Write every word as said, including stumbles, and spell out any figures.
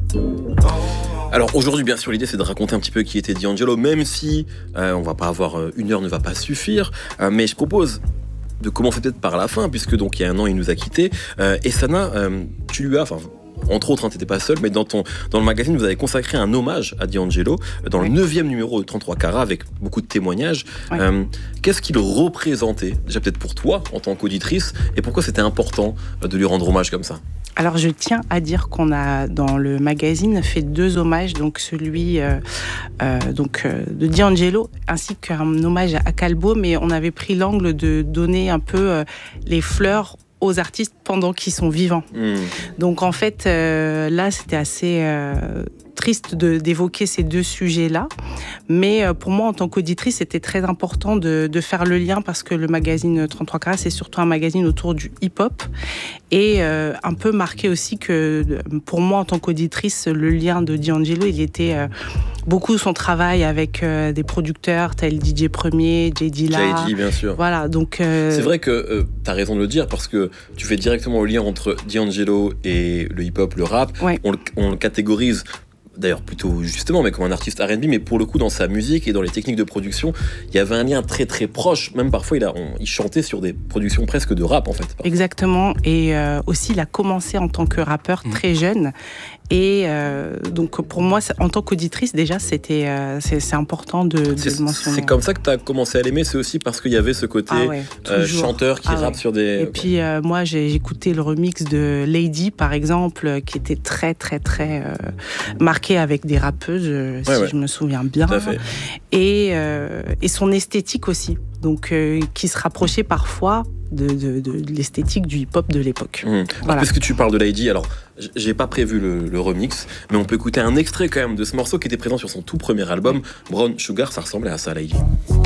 Alors aujourd'hui, bien sûr, l'idée c'est de raconter un petit peu qui était D'Angelo, même si euh, on va pas avoir euh, une heure ne va pas suffire, euh, mais je propose de commencer peut-être par la fin, puisque donc il y a un an il nous a quittés. Euh, et Sana, euh, tu lui as, enfin entre autres, hein, t'étais pas seul, mais dans ton dans le magazine vous avez consacré un hommage à D'Angelo dans le neuvième numéro de trente-trois carats avec beaucoup de témoignages. Ouais. Euh, qu'est-ce qu'il représentait déjà peut-être pour toi en tant qu'auditrice, et pourquoi c'était important de lui rendre hommage comme ça? Alors je tiens à dire qu'on a dans le magazine fait deux hommages, donc celui euh, euh, donc euh, de D'Angelo ainsi qu'un hommage à Calbo, mais on avait pris l'angle de donner un peu euh, les fleurs aux artistes pendant qu'ils sont vivants. Mmh. Donc en fait euh, là c'était assez euh, triste de, d'évoquer ces deux sujets-là, mais euh, pour moi en tant qu'auditrice c'était très important de, de faire le lien parce que le magazine trente-trois carats c'est surtout un magazine autour du hip-hop et euh, un peu marqué aussi que pour moi en tant qu'auditrice le lien de D'Angelo il était euh, beaucoup son travail avec euh, des producteurs tels D J Premier, Jay Dilla. Jay D, bien sûr. Voilà, donc euh... c'est vrai que euh, tu as raison de le dire parce que tu fais directement le lien entre D'Angelo et le hip-hop, le rap. Ouais. On, le, on le catégorise d'ailleurs plutôt justement, mais comme un artiste R and B, mais pour le coup dans sa musique et dans les techniques de production, il y avait un lien très très proche. Même parfois il, a, on, il chantait sur des productions presque de rap en fait. Exactement, et euh, aussi il a commencé en tant que rappeur mmh. très jeune. Et euh, donc pour moi, en tant qu'auditrice, déjà, c'était euh, c'est, c'est important de, de c'est, le mentionner. C'est comme ça que tu as commencé à l'aimer, c'est aussi parce qu'il y avait ce côté ah ouais, euh, chanteur qui ah rappe ouais. sur des... Et okay. puis euh, moi, j'ai écouté le remix de Lady, par exemple, qui était très, très, très euh, marqué avec des rappeuses, ouais, si ouais. je me souviens bien. Tout à fait. Et, euh, et son esthétique aussi, donc euh, qui se rapprochait parfois De, de, de l'esthétique du hip-hop de l'époque. Mmh. Voilà. Parce que tu parles de Lady, alors j'ai pas prévu le, le remix, mais on peut écouter un extrait quand même de ce morceau qui était présent sur son tout premier album, Brown Sugar, ça ressemblait à ça, Lady.